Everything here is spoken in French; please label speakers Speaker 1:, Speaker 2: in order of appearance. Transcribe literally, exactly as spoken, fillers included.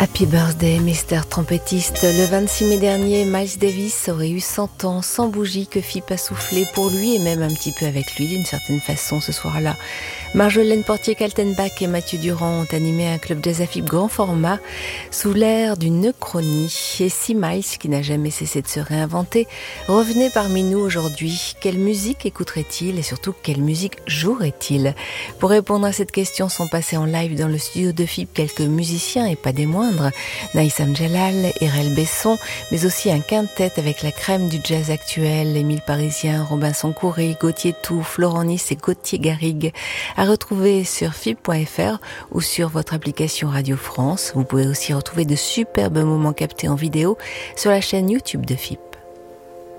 Speaker 1: Happy birthday, mister Trompettiste. Le vingt-six mai dernier, Miles Davis aurait eu cent ans, sans bougie que F I P a soufflé pour lui et même un petit peu avec lui d'une certaine façon ce soir-là. Marjolaine Portier-Kaltenbach et Mathieu Durand ont animé un club jazz à F I P grand format sous l'air d'une uchronie. Et si Miles, qui n'a jamais cessé de se réinventer, revenait parmi nous aujourd'hui, quelle musique écouterait-il et surtout quelle musique jouerait-il? Pour répondre à cette question sont passés en live dans le studio de F I P quelques musiciens et pas des moindres. Naïsam Jalal, Erel Besson, mais aussi un quintet avec la crème du jazz actuel, Émile Parisien, Robinson Coury, Gauthier Tout, Florent Nice et Gauthier Garrigue, à retrouver sur F I P point F R ou sur votre application Radio France. Vous pouvez aussi retrouver de superbes moments captés en vidéo sur la chaîne YouTube de F I P.